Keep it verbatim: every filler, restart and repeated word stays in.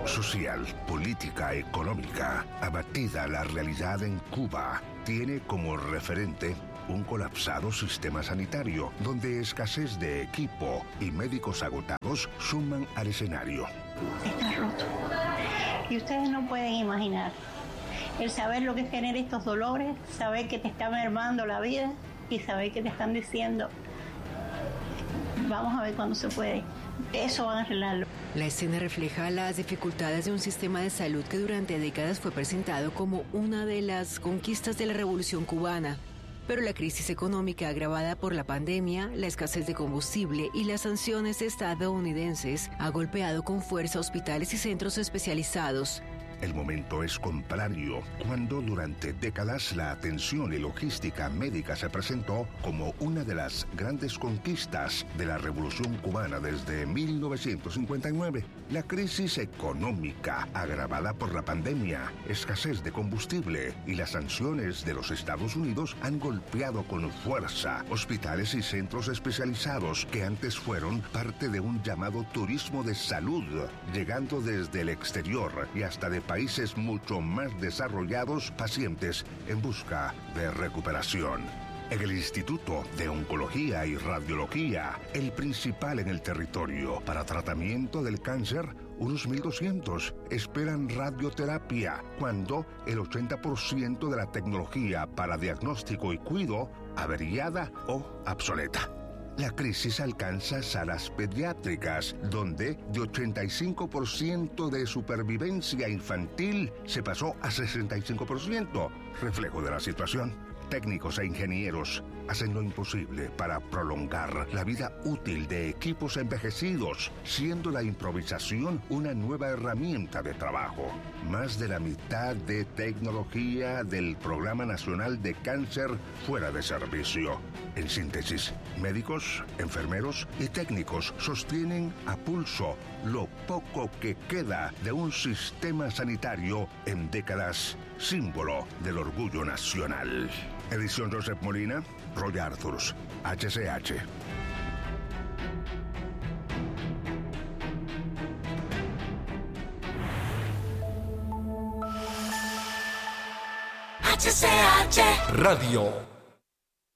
social, política, económica, abatida la realidad en Cuba, tiene como referente un colapsado sistema sanitario, donde escasez de equipo y médicos agotados suman al escenario. Está roto. Y ustedes no pueden imaginar el saber lo que genera estos dolores, saber que te está mermando la vida y saber que te están diciendo, vamos a ver cuándo se puede. Eso van a arreglarlo. La escena refleja las dificultades de un sistema de salud que durante décadas fue presentado como una de las conquistas de la Revolución cubana. Pero la crisis económica agravada por la pandemia, la escasez de combustible y las sanciones estadounidenses ha golpeado con fuerza hospitales y centros especializados. El momento es contrario, cuando durante décadas la atención y logística médica se presentó como una de las grandes conquistas de la Revolución cubana desde mil novecientos cincuenta y nueve. La crisis económica, agravada por la pandemia, escasez de combustible y las sanciones de los Estados Unidos han golpeado con fuerza hospitales y centros especializados que antes fueron parte de un llamado turismo de salud, llegando desde el exterior y hasta de países mucho más desarrollados, pacientes en busca de recuperación. En el Instituto de Oncología y Radiología, el principal en el territorio para tratamiento del cáncer, unos mil doscientos esperan radioterapia, cuando el ochenta por ciento de la tecnología para diagnóstico y cuidado averiada o obsoleta. La crisis alcanza salas pediátricas, donde de ochenta y cinco por ciento de supervivencia infantil se pasó a sesenta y cinco por ciento, reflejo de la situación. Técnicos e ingenieros hacen lo imposible para prolongar la vida útil de equipos envejecidos, siendo la improvisación una nueva herramienta de trabajo. Más de la mitad de tecnología del Programa Nacional de Cáncer fuera de servicio. En síntesis, médicos, enfermeros y técnicos sostienen a pulso lo poco que queda de un sistema sanitario en décadas, símbolo del orgullo nacional. Edición Joseph Molina, Roy Arthurs, H C H. H C H Radio.